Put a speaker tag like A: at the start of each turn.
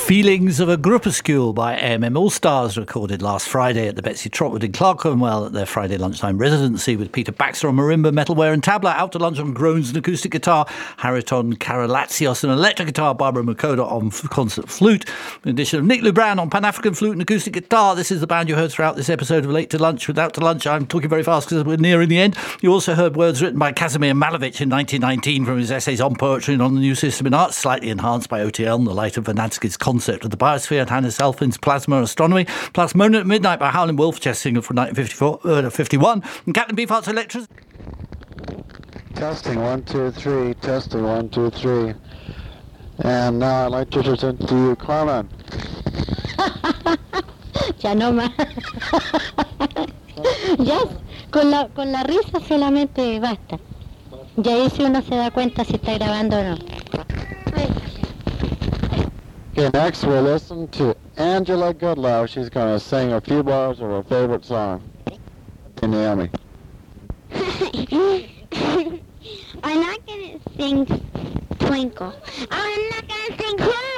A: Feelings of a Groupuscule by AMM All-Stars, recorded last Friday at the Betsy Trotwood in Clerkenwell at their Friday lunchtime residency, with Peter Baxter on marimba, metalware and tabla, out to lunch on groans and acoustic guitar, Hariton Karalatsios on electric guitar, Barbara Makoda on concert flute, in addition of Nick Lubran on Pan-African flute and acoustic guitar. This is the band you heard throughout this episode of Late to Lunch with Out to Lunch. I'm talking very fast because we're nearing the end. You also heard words written by Casimir Malevich in 1919 from his essays on poetry and on the new system in art, slightly enhanced by OTL in the light of Vernadsky's concept of the biosphere and Hannes Elfin's Plasma Astronomy, plus Moaning at Midnight by Howlin' Wolf, chess single from 1951, and Captain Beefheart's Electras.
B: Testing 1 2 3, testing 1 2 3, and now I'd like to present to you Carmen.
C: Ya no más. Ya con la risa solamente basta. Ya ahí si uno se da cuenta si está grabando o no.
B: Okay, next we'll listen to Angela Goodlow. She's going to sing a few bars of her favorite song. Hey, Naomi.
C: I'm not going to sing Twinkle. I'm not going to sing